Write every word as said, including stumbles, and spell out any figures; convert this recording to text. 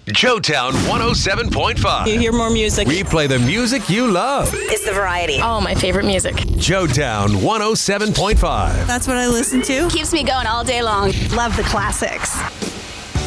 Joetown one oh seven point five. You hear more music. We play the music you love. It's the variety. Oh, my favorite music. Joetown one oh seven point five. That's what I listen to. Keeps me going all day long. Love the classics.